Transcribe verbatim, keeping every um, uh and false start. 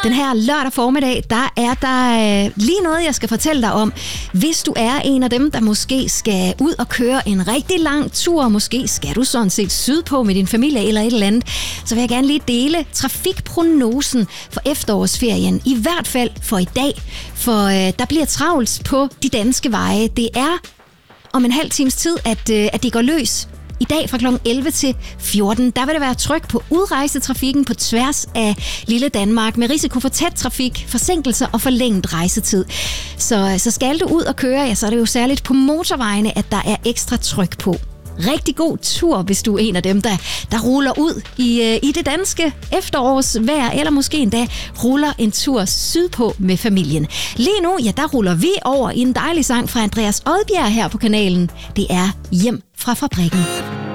Den her lørdag formiddag, der er der øh, lige noget, jeg skal fortælle dig om. Hvis du er en af dem, der måske skal ud og køre en rigtig lang tur, måske skal du sådan set sydpå med din familie eller et eller andet, så vil jeg gerne lige dele trafikprognosen for efterårsferien. I hvert fald for i dag, for øh, der bliver travlt på de danske veje. Det er om en halv times tid, at, øh, at det går løs. I dag fra klokken elleve til fjorten, der vil der være tryk på udrejsetrafikken på tværs af lille Danmark med risiko for tæt trafik, forsinkelser og forlænget rejsetid. Så, så skal du ud og køre, ja, så er det jo særligt på motorvejene, at der er ekstra tryk på. Rigtig god tur, hvis du er en af dem, der, der ruller ud i, i det danske efterårsvejr, eller måske endda ruller en tur sydpå med familien. Lige nu, ja, der ruller vi over i en dejlig sang fra Andreas Odbjerg her på kanalen. Det er Hjem fra fabrikken.